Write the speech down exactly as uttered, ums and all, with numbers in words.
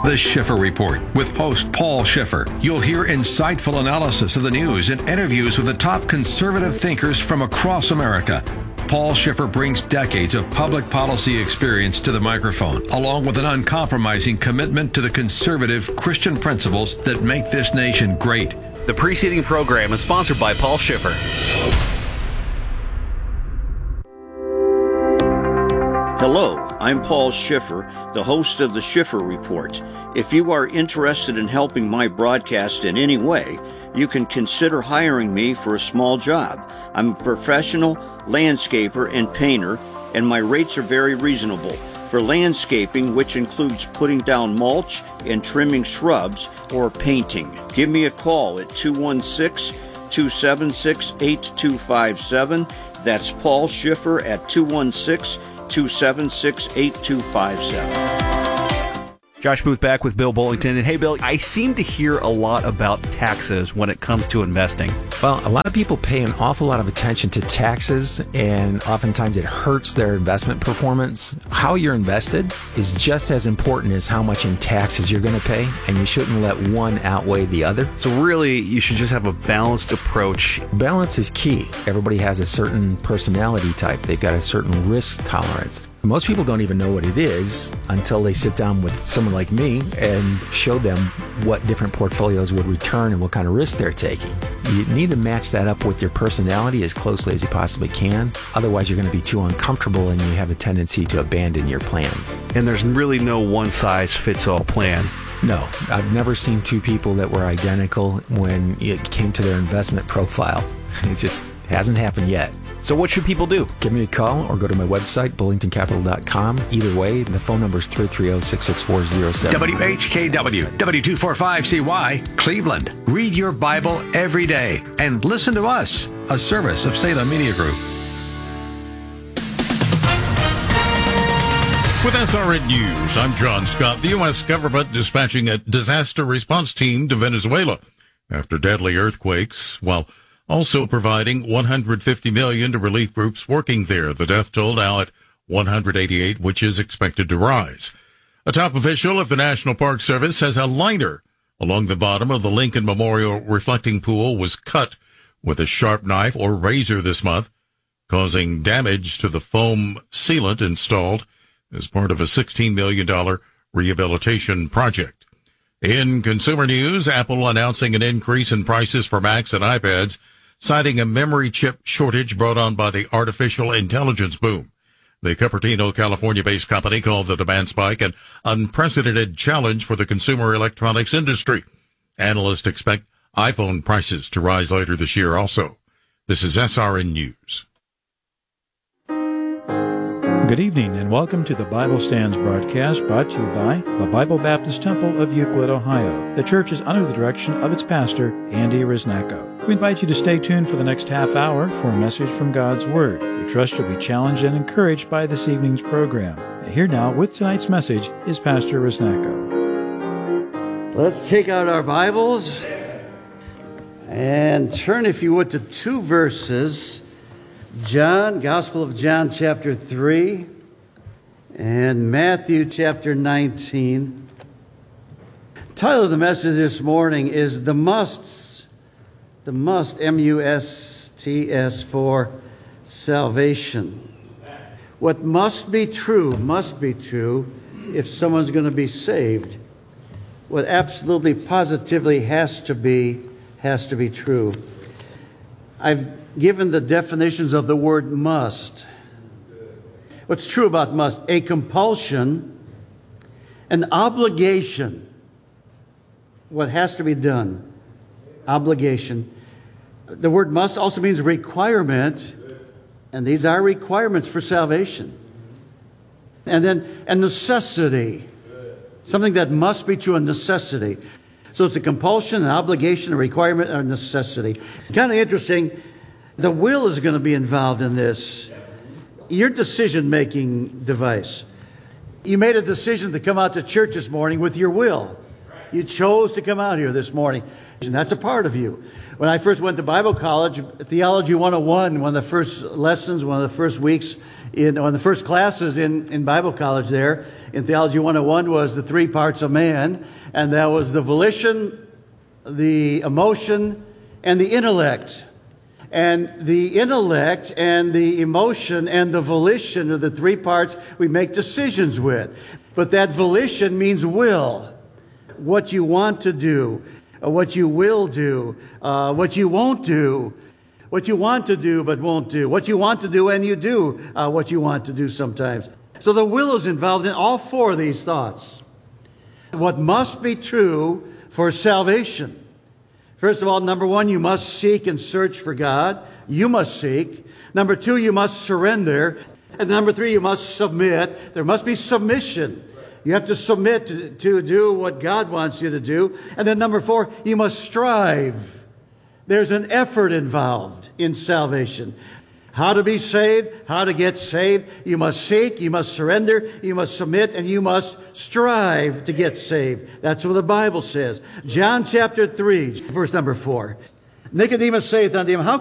The Schiffer Report with host Paul Schiffer. You'll hear insightful analysis of the news and interviews with the top conservative thinkers from across America. Paul Schiffer brings decades of public policy experience to the microphone, along with an uncompromising commitment to the conservative Christian principles that make this nation great. The preceding program is sponsored by Paul Schiffer. Hello, I'm Paul Schiffer, the host of the Schiffer Report. If you are interested in helping my broadcast in any way, you can consider hiring me for a small job. I'm a professional landscaper and painter, and my rates are very reasonable. For landscaping, which includes putting down mulch and trimming shrubs, or painting, give me a call at two one six, two seven six, eight two five seven. That's Paul Schiffer at two one six, two seven six, eight two five seven. Josh Booth back with Bill Bullington. And hey, Bill, I seem to hear a lot about taxes when it comes to investing. Well, a lot of people pay an awful lot of attention to taxes, and oftentimes it hurts their investment performance. How you're invested is just as important as how much in taxes you're going to pay, and you shouldn't let one outweigh the other. So really, you should just have a balanced approach. Balance is key. Everybody has a certain personality type. They've got a certain risk tolerance. Most people don't even know what it is until they sit down with someone like me and show them what different portfolios would return and what kind of risk they're taking. You need to match that up with your personality as closely as you possibly can. Otherwise, you're going to be too uncomfortable and you have a tendency to abandon your plans. And there's really no one-size-fits-all plan. No, I've never seen two people that were identical when it came to their investment profile. It just hasn't happened yet. So what should people do? Give me a call or go to my website, bullington capital dot com. Either way, the phone number is three three zero, six six four zero seven. W H K W, W two forty-five C Y, Cleveland. Read your Bible every day and listen to us, a service of Salem Media Group. With S R N News, I'm John Scott. The U S government dispatching a disaster response team to Venezuela after deadly earthquakes, while also providing one hundred fifty million dollars to relief groups working there. The death toll now at one hundred eighty-eight, which is expected to rise. A top official of the National Park Service says a liner along the bottom of the Lincoln Memorial reflecting pool was cut with a sharp knife or razor this month, causing damage to the foam sealant installed as part of a sixteen million dollars rehabilitation project. In consumer news, Apple announcing an increase in prices for Macs and iPads, citing a memory chip shortage brought on by the artificial intelligence boom. The Cupertino, California-based company called the demand spike an unprecedented challenge for the consumer electronics industry. Analysts expect iPhone prices to rise later this year also. This is S R N News. Good evening and welcome to the Bible Stands broadcast brought to you by the Bible Baptist Temple of Euclid, Ohio. The church is under the direction of its pastor, Andy Riznacko. We invite you to stay tuned for the next half hour for a message from God's Word. We trust you'll be challenged and encouraged by this evening's program. Here now with tonight's message is Pastor Riznacko. Let's take out our Bibles and turn, if you would, to two verses. John, Gospel of John, chapter three, and Matthew, chapter nineteen. The title of the message this morning is The Musts, the Must, M U S T S, for salvation. What must be true, must be true if someone's going to be saved. What absolutely, positively has to be, has to be true. I've given the definitions of the word must. What's true about must? A compulsion, an obligation. What has to be done? Obligation. The word must also means requirement, and these are requirements for salvation. And then a necessity. Something that must be true, a necessity. So it's a compulsion, an obligation, a requirement, or a necessity. Kind of interesting. The will is going to be involved in this. Your decision-making device. You made a decision to come out to church this morning with your will. You chose to come out here this morning, and that's a part of you. When I first went to Bible college, Theology one oh one, one of the first lessons, one of the first weeks, in one of the first classes in, in Bible college there, in Theology one oh one was the three parts of man, and that was the volition, the emotion, and the intellect. And the intellect and the emotion and the volition are the three parts we make decisions with. But that volition means will. What you want to do, what you will do, uh, what you won't do, what you want to do but won't do, what you want to do and you do uh, what you want to do sometimes. So the will is involved in all four of these thoughts. What must be true for salvation? First of all, number one, you must seek and search for God. You must seek. Number two, you must surrender. And number three, you must submit. There must be submission. You have to submit to, to do what God wants you to do. And then number four, you must strive. There's an effort involved in salvation. How to be saved, how to get saved. You must seek, you must surrender, you must submit, and you must strive to get saved. That's what the Bible says. John chapter three, verse number four. Nicodemus saith unto him, How